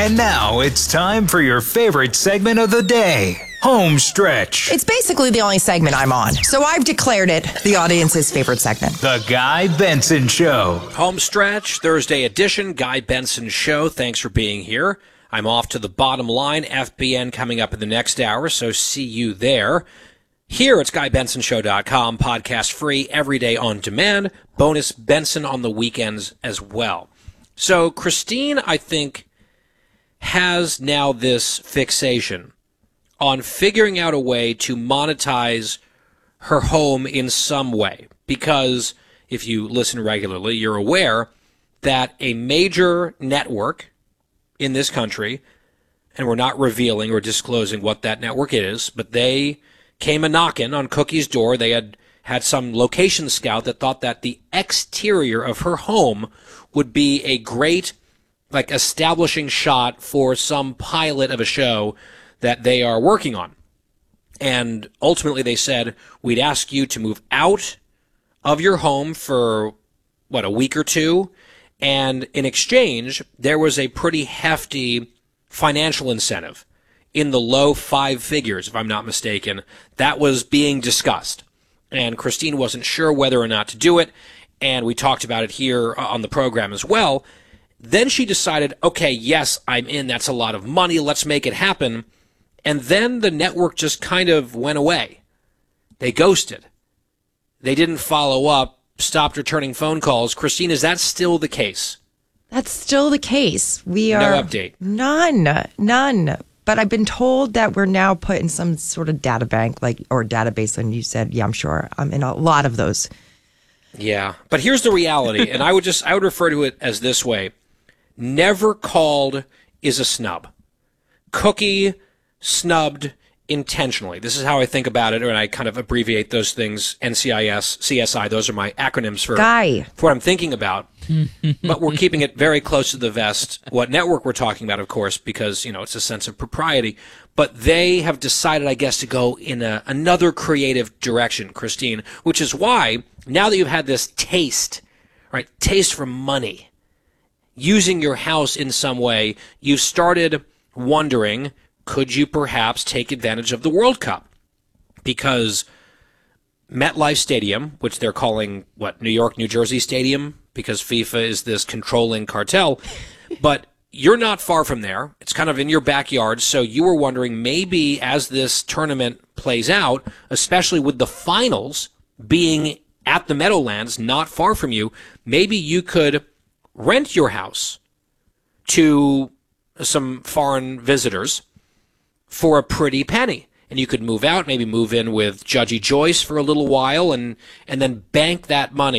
And now it's time for your favorite segment of the day, Home Stretch. It's basically the only segment I'm on, so I've declared it the audience's favorite segment. The Guy Benson Show. Home Stretch, Thursday edition, Guy Benson Show. Thanks for being here. I'm off to the bottom line, FBN coming up in the next hour, so see you there. Here it's GuyBensonShow.com, podcast free, every day on demand, bonus Benson on the weekends as well. So Christine, I think, has now this fixation on figuring out a way to monetize her home in some way. Because if you listen regularly, you're aware that a major network in this country, and we're not revealing or disclosing what that network is, but they came a-knocking on Cookie's door. They had some location scout that thought that the exterior of her home would be a great, establishing shot for some pilot of a show that they are working on. And ultimately they said, we'd ask you to move out of your home for, a week or two. And in exchange, there was a pretty hefty financial incentive in the low 5 figures, if I'm not mistaken, that was being discussed. And Christine wasn't sure whether or not to do it, and we talked about it here on the program as well. Then she decided, okay, yes, I'm in, that's a lot of money, let's make it happen. And then the network just kind of went away. They ghosted. They didn't follow up, stopped returning phone calls. Christine, is that still the case? That's still the case. No update? None. But I've been told that we're now put in some sort of data bank, or database, and you said, yeah, I'm sure I'm in a lot of those. Yeah, but here's the reality, and I would refer to it as this way. Never called is a snub. Cookie snubbed intentionally. This is how I think about it, and I kind of abbreviate those things, NCIS, CSI, those are my acronyms for what I'm thinking about. But we're keeping it very close to the vest, what network we're talking about, of course, because, it's a sense of propriety. But they have decided, I guess, to go in another creative direction, Christine, which is why, now that you've had this taste for money, using your house in some way, you've started wondering, could you perhaps take advantage of the World Cup? Because MetLife Stadium, which they're calling, New York, New Jersey Stadium, because FIFA is this controlling cartel, but you're not far from there. It's kind of in your backyard, so you were wondering maybe as this tournament plays out, especially with the finals being at the Meadowlands, not far from you, maybe you could rent your house to some foreign visitors for a pretty penny. And you could move out, maybe move in with Judgy Joyce for a little while, and then bank that money.